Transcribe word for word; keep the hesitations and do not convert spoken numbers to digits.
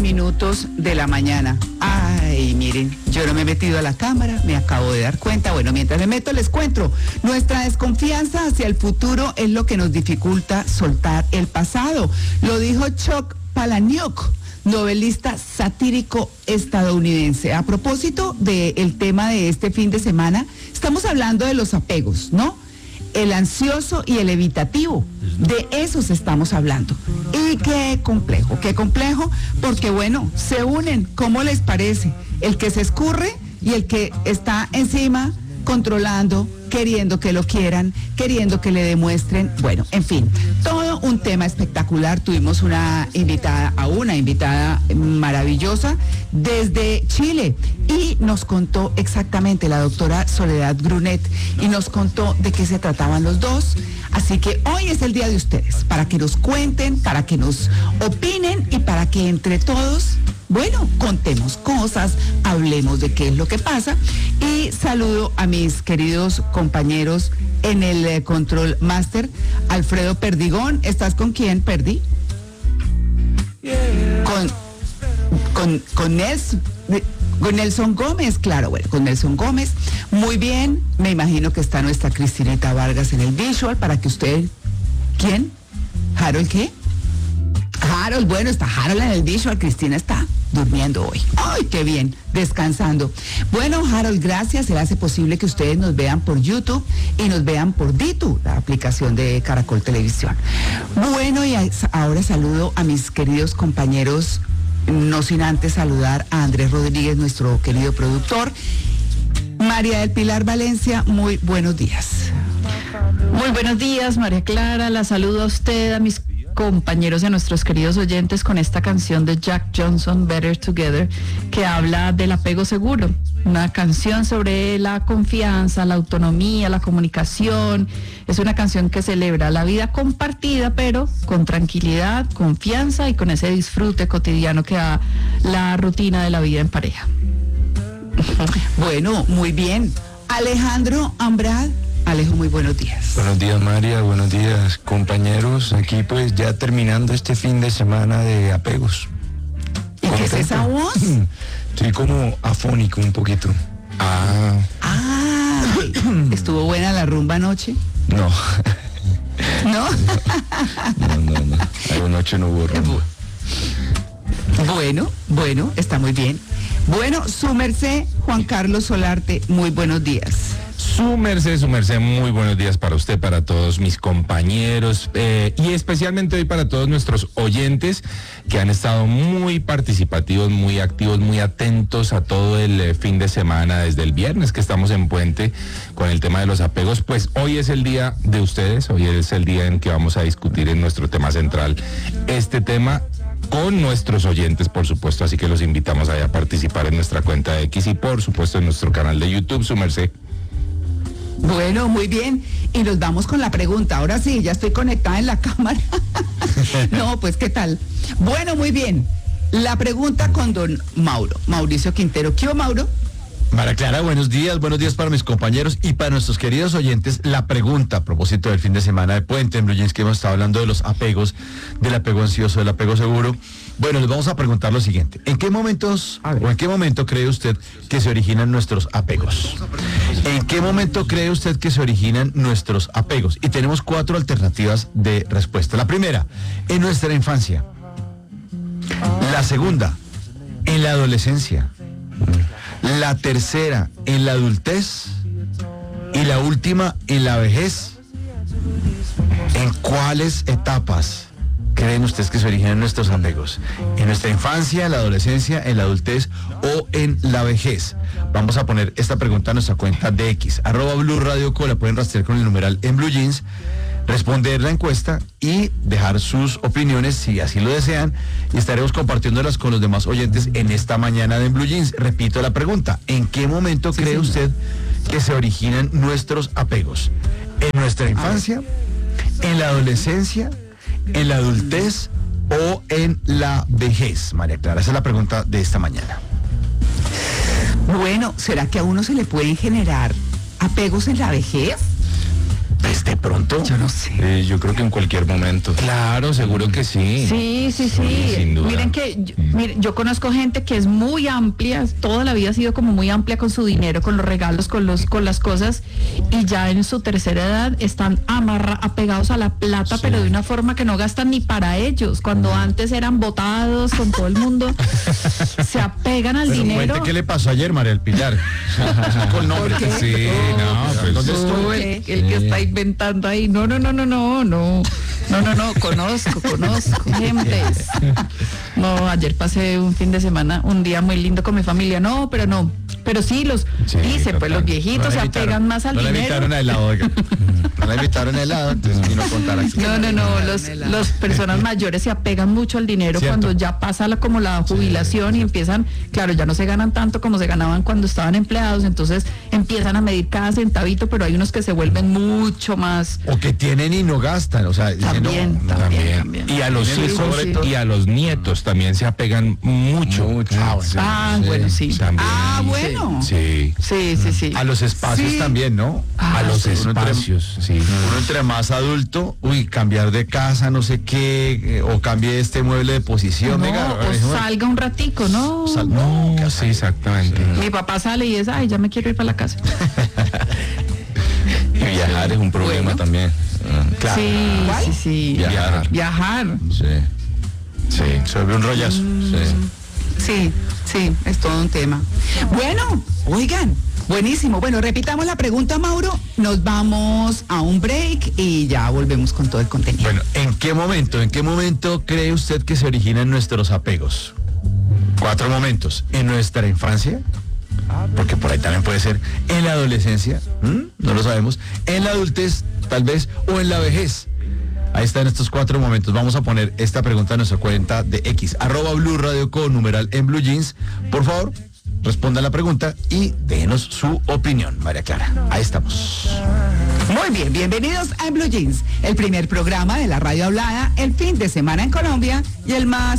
minutos de la mañana. Ay, miren, yo no me he metido a la cámara, me acabo de dar cuenta. Bueno, mientras me meto les cuento. Nuestra desconfianza hacia el futuro es lo que nos dificulta soltar el pasado. Lo dijo Chuck Palahniuk, novelista satírico estadounidense. A propósito del tema de este fin de semana, estamos hablando de los apegos, ¿no? El ansioso y el evitativo, de esos estamos hablando. Y qué complejo, qué complejo, porque bueno, se unen, ¿cómo les parece? El que se escurre y el que está encima controlando, queriendo que lo quieran, queriendo que le demuestren, bueno, en fin, todo un tema espectacular. Tuvimos una invitada, a una invitada maravillosa desde Chile y nos contó exactamente, la doctora Soledad Grunet, y nos contó de qué se trataban los dos. Así que hoy es el día de ustedes, para que nos cuenten, para que nos opinen y para que entre todos, bueno, contemos cosas, hablemos de qué es lo que pasa. Y saludo a mis queridos compañeros en el eh, Control Master, Alfredo Perdigón. ¿Estás con quién, Perdi? Con, con, con Nelson, con Nelson Gómez, claro, bueno, con Nelson Gómez. Muy bien, me imagino que está nuestra Cristinita Vargas en el visual para que usted... ¿Quién? ¿Harold qué? Harold, bueno, está Harold en el visual, Cristina está durmiendo hoy. ¡Ay, qué bien! Descansando. Bueno, Harold, gracias. Él hace posible que ustedes nos vean por YouTube y nos vean por Ditu, la aplicación de Caracol Televisión. Bueno, y ahora saludo a mis queridos compañeros, no sin antes saludar a Andrés Rodríguez, nuestro querido productor. María del Pilar Valencia, muy buenos días. Muy buenos días, María Clara. La saludo a usted, a mis compañeros y a nuestros queridos oyentes con esta canción de Jack Johnson, Better Together, que habla del apego seguro. Una canción sobre la confianza, la autonomía, la comunicación. Es una canción que celebra la vida compartida, pero con tranquilidad, confianza y con ese disfrute cotidiano que da la rutina de la vida en pareja. Bueno, muy bien. Alejandro Ambrad. Alejo, muy buenos días. Buenos días, María, buenos días, compañeros. Aquí pues ya terminando este fin de semana de apegos. ¿Y qué es esa voz? Estoy como afónico un poquito. Ah. Ah, ¿estuvo buena la rumba anoche? No. ¿No? No, no, no. Anoche no hubo rumba. Bueno, bueno, está muy bien. Bueno, su merced, Juan Carlos Solarte, muy buenos días. Su merced, su merced, muy buenos días para usted, para todos mis compañeros eh, y especialmente hoy para todos nuestros oyentes que han estado muy participativos, muy activos, muy atentos a todo el eh, fin de semana, desde el viernes que estamos en puente con el tema de los apegos. Pues hoy es el día de ustedes, hoy es el día en que vamos a discutir en nuestro tema central este tema con nuestros oyentes, por supuesto, así que los invitamos a participar en nuestra cuenta de X y por supuesto en nuestro canal de YouTube, su merced. Bueno, muy bien. Y nos vamos con la pregunta. Ahora sí, ya estoy conectada en la cámara. No, pues, ¿qué tal? Bueno, muy bien. La pregunta con don Mauro, Mauricio Quintero. ¿Qué hubo, Mauro? María Clara, buenos días, buenos días para mis compañeros y para nuestros queridos oyentes. La pregunta a propósito del fin de semana de puente en Blue Jeans, que hemos estado hablando de los apegos, del apego ansioso, del apego seguro. Bueno, les vamos a preguntar lo siguiente. ¿En qué momentos o en qué momento cree usted que se originan nuestros apegos? ¿En qué momento cree usted que se originan nuestros apegos? Y tenemos cuatro alternativas de respuesta. La primera, en nuestra infancia. La segunda, en la adolescencia. La tercera, en la adultez. Y la última, en la vejez. ¿En cuáles etapas creen ustedes que se originan nuestros apegos? ¿En nuestra infancia, en la adolescencia, en la adultez o en la vejez? Vamos a poner esta pregunta a nuestra cuenta de X, arroba Blue Radio Co, la pueden rastrear con el numeral en Blue Jeans, responder la encuesta y dejar sus opiniones si así lo desean, y estaremos compartiéndolas con los demás oyentes en esta mañana de Blue Jeans. Repito la pregunta, ¿en qué momento sí, cree sí, usted que se originan nuestros apegos? ¿En nuestra infancia, en la adolescencia, en la adultez o en la vejez? María Clara, esa es la pregunta de esta mañana. Bueno, ¿será que a uno se le pueden generar apegos en la vejez? Pues de pronto. Yo no sé. Eh, yo creo que en cualquier momento. Claro, seguro que sí. Sí, sí, sí. sin duda. Miren que yo, miren, yo conozco gente que es muy amplia, toda la vida ha sido como muy amplia con su dinero, con los regalos, con los, con las cosas, y ya en su tercera edad están amarra, apegados a la plata, Sí. pero de una forma que no gastan ni para ellos. Cuando antes eran botados con todo el mundo, se apegan al Pero dinero. cuente qué le pasó ayer, María del Pilar. Con nombre. ¿Por qué? Sí, no, pues ¿Dónde No, estuvo? el, el que está inventando ahí. No, no, no, no, no, no. No, no, no, conozco, conozco gentes. No, ayer pasé un fin de semana, un día muy lindo con mi familia. No, pero no. Pero sí, los, Sí, dice, pues total. los viejitos se apegan más al no la dinero. invitaron a helado, oiga. No la invitaron a helado, entonces vino a contar aquí. No, no, no, los, los personas mayores se apegan mucho al dinero Cierto. cuando ya pasa la, como la jubilación y empiezan, claro, ya no se ganan tanto como se ganaban cuando estaban empleados, entonces empiezan a medir cada centavito, pero hay unos que se vuelven mucho más. O que tienen y no gastan, o sea, diciendo, También, no, también, también. Y a los Tienen hijos sobre todo. y a los nietos también se apegan mucho. Mucho. Ah, bueno. Sí, Ah, sí, bueno, sí. también. Ah, bueno. Sí. Sí, sí, sí. a los espacios Sí. también, ¿no? Ah, A los sí, uno entre- espacios, sí. Uno entre más adulto, uy, cambiar de casa, no sé qué, eh, o cambie este mueble de posición, No, venga, o eso- salga un ratico, ¿no? Sal- No, ¿qué sí, hace? exactamente. Mi papá sale y es, ay, ya me quiero ir para la casa. Y viajar es un problema Bueno. también. Ah, Claro. Sí, ¿Cuál? sí, sí. Viajar. Viajar. Sí, Sí. se vuelve un rollazo. Sí. Sí, sí, es todo un tema. Bueno, oigan, buenísimo. Bueno, repitamos la pregunta, Mauro. Nos vamos a un break y ya volvemos con todo el contenido. Bueno, ¿en qué momento, en qué momento cree usted que se originan nuestros apegos? Cuatro momentos. En nuestra infancia, porque por ahí también puede ser en la adolescencia, ¿m? No lo sabemos, en la adultez, tal vez, o en la vejez. Ahí están estos cuatro momentos. Vamos a poner esta pregunta en nuestra cuenta de X, arroba Blue Radio con numeral en Blue Jeans. Por favor, responda la pregunta y déjenos su opinión, María Clara. Ahí estamos. Muy bien, bienvenidos a En Blue Jeans, el primer programa de la radio hablada, el fin de semana en Colombia y el más